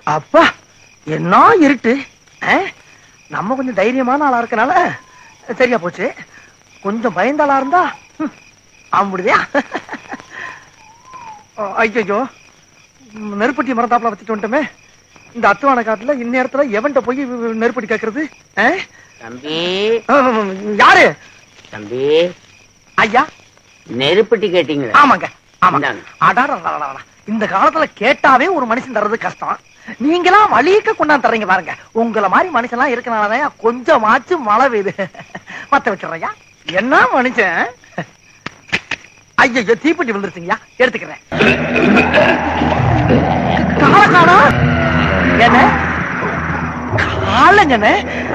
அப்பா என்ன இருட்டு. நம்ம கொஞ்சம் தைரியமான ஆளா இருக்கனால சரியா போச்சு. கொஞ்சம் பயந்த ஆளா இருந்தா ஆம்பிடுதியா. ஐயோ, நெருப்பட்டி மரத்தாப்புல வச்சுட்டு வந்துட்டோமே. இந்த அத்துவான காட்டுல இந்நேரத்துல எவன்ட்ட போய் நெருப்பட்டி கேக்குறது? தம்பி. யாரு தம்பி? ஐயா, நெருப்பட்டி கேட்டீங்களா? ஆமாங்க ஆமாங்க. அடாடா, இந்த காலத்துல கேட்டாவே ஒரு மனுஷன் தர்றது கஷ்டம். நீங்களாம் வலிக்க கொண்டாந்து தர்றீங்க பாருங்க. உங்களை மாதிரி மனுஷன் எல்லாம் இருக்கனாலதான் கொஞ்சமாச்சும் மழை பெய்யுது. மத்த வச்சிடறையா. என்ன மனுஷன். ஐயோ, தீப்பெட்டி விழுந்துருச்சுங்கய்யா, எடுத்துக்கிறேன். காலக்கானா என்ன காலங்கண்ணே.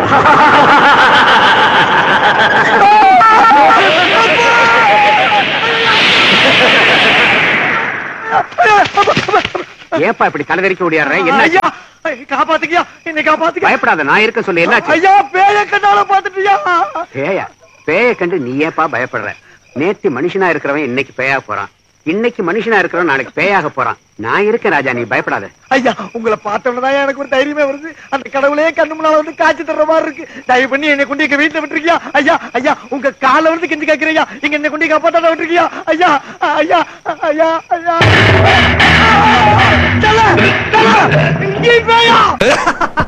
ஏப்பா இப்படி தலைதறிக்க ஓடியாடுற? என்ன ஐயா, காப்பாத்துக்கியா, என்னை காப்பாத்துக்க. பயப்படாத, நான் இருக்க சொல்லு. என்ன ஐயா, பேய கண்டால பாத்துட்டியா? பேயா? பேய கண்டு நீ ஏப்பா பயப்படுற? நேத்து மனுஷனா இருக்கிறவன் இன்னைக்கு பேயா போறான், இன்னைக்கு மனுஷனா இருக்கிறவன் நாளைக்கு பேயாக போறான். நான் இருக்கேன் ராஜா, நீ பயப்படாத. ஐயா, உங்களை பார்த்தவனதான் எனக்கு ஒரு தைரியமே வருது. அந்த கடவுளே கண்ணு முன்னால வந்து காய்ச்சி தர்ற மாதிரி இருக்கு. தயவு பண்ணி என்னை கொண்டு எங்க வீட்டுல விட்டுருக்கியா? ஐயா ஐயா, உங்க கால வந்து கெஞ்சி கேட்கிறீங்க. இங்க என்னை கொண்டு காப்பாத்தாட விட்டுருக்கியா? ஐயா ஐயா ஐயா ஐயா, இங்கே பேயா.